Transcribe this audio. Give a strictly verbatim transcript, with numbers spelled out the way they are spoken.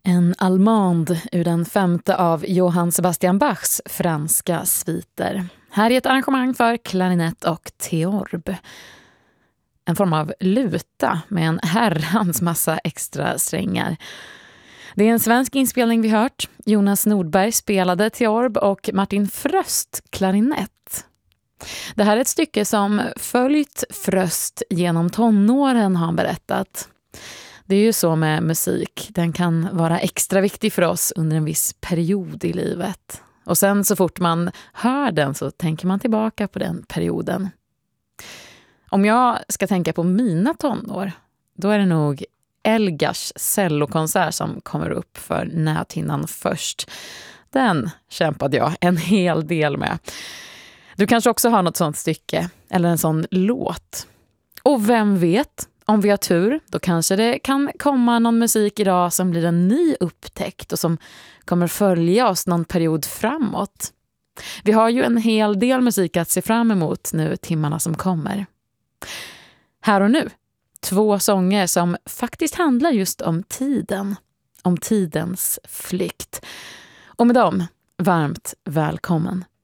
En allemande ur den femte av Johann Sebastian Bachs franska sviter. Här är ett arrangemang för klarinett och theorb. En form av luta med en herrans massa extra strängar. Det är en svensk inspelning vi hört. Jonas Nordberg spelade theorb och Martin Fröst klarinett. Det här är ett stycke som följt Fröst genom tonåren, har han berättat. Det är ju så med musik. Den kan vara extra viktig för oss under en viss period i livet. Och sen så fort man hör den så tänker man tillbaka på den perioden. Om jag ska tänka på mina tonår, då är det nog Elgars cellokonsert som kommer upp för näthinnan först. Den kämpade jag en hel del med. Du kanske också har något sånt stycke eller en sån låt. Och vem vet, om vi har tur, då kanske det kan komma någon musik idag som blir en ny upptäckt och som kommer följa oss någon period framåt. Vi har ju en hel del musik att se fram emot nu timmarna som kommer. Här och nu, två sånger som faktiskt handlar just om tiden, om tidens flykt. Och med dem, varmt välkommen.